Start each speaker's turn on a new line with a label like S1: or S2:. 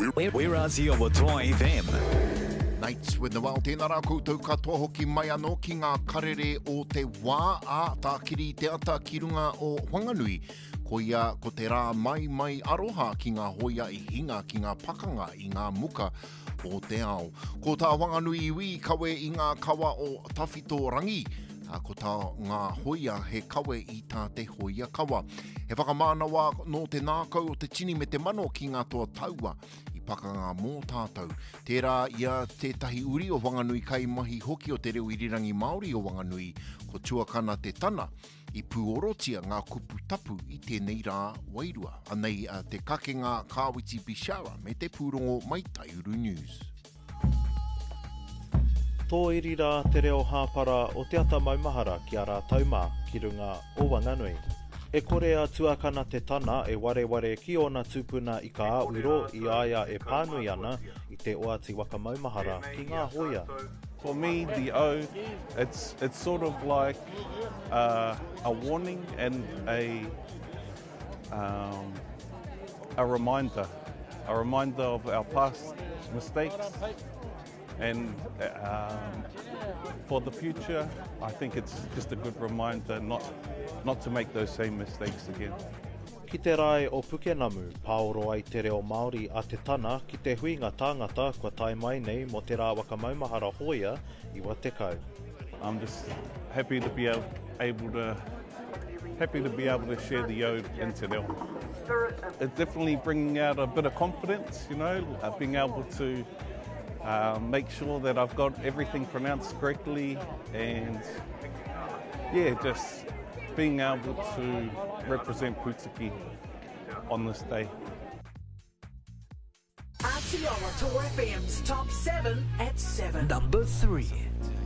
S1: We're Aussie over Toa FM.
S2: Nights with the Wild tēnā rā koutou katoa hoki mai anō ki ngā karere o te wā a tākiri te ata ki runga o Whanganui. Ko ia ko te rā mai aroha ki ngā hoia I hinga ki ngā pakanga I ngā muka o te ao. Ko tā Whanganui iwi kawe I ngā kawa o Tawhito Rangi. Ko tā ngā hoia he kawe I tā te hoia kawa. He whakamānawa no te nākau o te tini me te mano ki ngā toa taua. Pakanga mō tātou. Tērā ia tētahi uri o Whanganui kai mahi hoki o te reo irirangi Māori o Whanganui, ko tuakana te tana I puorotia ngā kupu tapu I tēnei rā wairua. Anei te kakenga Kāwiti Bishara me te pūrongo mai Taiuru News.
S3: Tō iri rā te reo hāpara o te ata maumahara ki a rā taumā ki runga o Whanganui. E korea tuakana te tana e wareware ki ona tupuna I ka āuiro I aia e pānui ana I te oati waka maumahara ki ngā hoia.
S4: For me, the O, it's sort of like a warning and a reminder of our past mistakes. And for the future, I think it's just a good reminder not to make those same mistakes again.
S3: Ki te rai o Pukenamu, paoro ai te reo Māori a te tana ki te huinga tāngata kua tai mai nei mo te rā waka maumahara hoia I Watekau.
S4: I'm just happy to be able to share the ode in te reo. It's definitely bringing out a bit of confidence, you know, being able to make sure that I've got everything pronounced correctly and yeah, just being able to represent Putiki on this day.
S5: Aotearoa Toa FM's Top 7 at 7.
S1: Number 3.